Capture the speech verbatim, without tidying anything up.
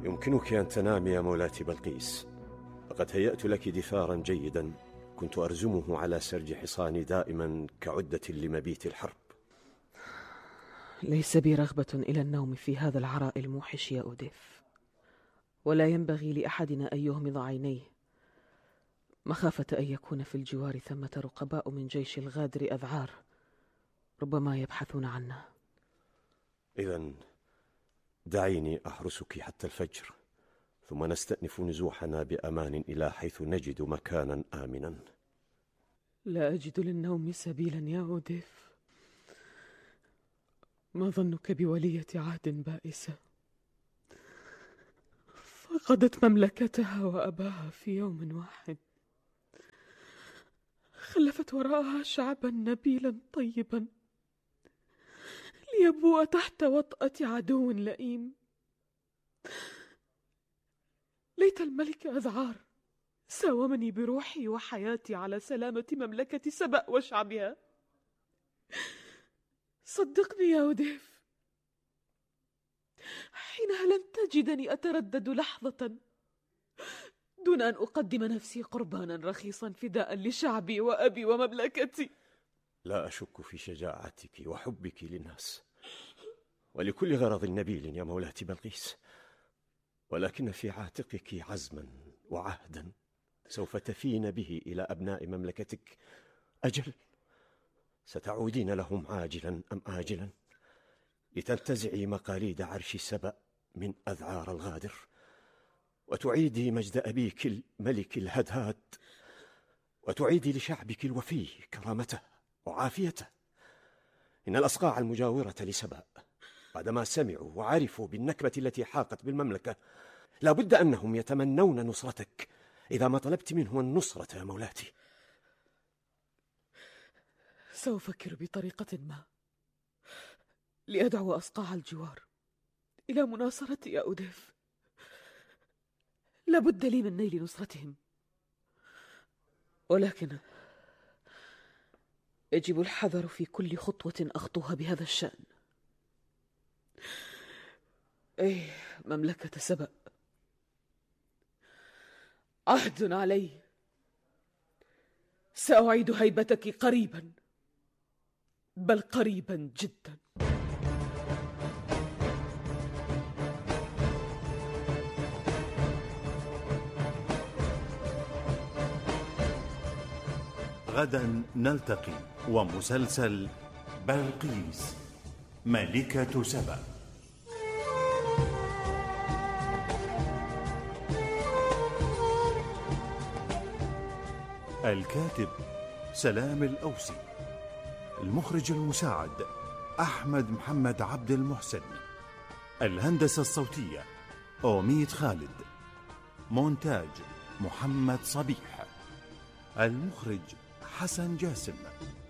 يمكنك أن تنامي يا مولاتي بلقيس، لقد هيأت لك دثارا جيدا كنت أرزمه على سرج حصاني دائما كعدة لمبيت الحرب. ليس بي رغبة إلى النوم في هذا العراء الموحش يا أوديف، ولا ينبغي لأحدنا أن يغمض عينيه مخافة أن يكون في الجوار ثمة رقباء من جيش الغادر أذعار ربما يبحثون عنا. إذن دعيني أحرسك حتى الفجر، ثم نستأنف نزوحنا بأمان إلى حيث نجد مكانا آمنا. لا أجد للنوم سبيلا يا أوديف. ما ظنك بولية عهد بائسة فقدت مملكتها وأباها في يوم واحد، خلفت وراءها شعبا نبيلا طيبا ليبوء تحت وطأة عدو لئيم. ليت الملك أذعار ساومني بروحي وحياتي على سلامة مملكة سبأ وشعبها. صدقني يا أوديف، حينها لن تجدني أتردد لحظة دون أن أقدم نفسي قربانا رخيصا فداء لشعبي وأبي ومملكتي. لا أشك في شجاعتك وحبك للناس ولكل غرض نبيل يا مولاتي بلقيس، ولكن في عاتقك عزما وعهدا سوف تفين به إلى أبناء مملكتك. أجل ستعودين لهم عاجلا أم آجلا لتنتزعي مقاليد عرش سبأ من أذعار الغادر، وتعيدي مجد أبيك الملك الهدهاد، وتعيدي لشعبك الوفي كرامته وعافيته. إن الأصقاع المجاورة لسبأ بعدما سمعوا وعرفوا بالنكبة التي حاقت بالمملكة لا بد أنهم يتمنون نصرتك إذا ما طلبت منهم النصرة يا مولاتي. سأفكر بطريقة ما لأدعو أصقاع الجوار إلى مناصرتي يا أوديف. لا بد لي من نيل نصرتهم، ولكن يجب الحذر في كل خطوة أخطوها بهذا الشأن. أي مملكة سبأ، عهد علي، سأعيد هيبتك قريبا، بل قريبا جدا. غدا نلتقي ومسلسل بلقيس ملكة سبأ. الكاتب سلام الأوسي، المخرج المساعد أحمد محمد عبد المحسن، الهندسة الصوتية أوميد خالد، مونتاج محمد صبيح، المخرج حسن جاسم.